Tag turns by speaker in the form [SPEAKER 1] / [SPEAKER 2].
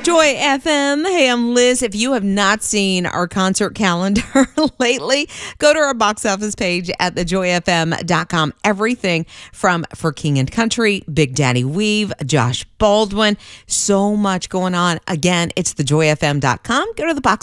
[SPEAKER 1] Joy FM. Hey, I'm Liz. If you have not seen our concert calendar lately, go to our box office page at thejoyfm.com. Everything from For King and Country, Big Daddy Weave, Josh Baldwin, so much going on. Again, it's thejoyfm.com. Go to the box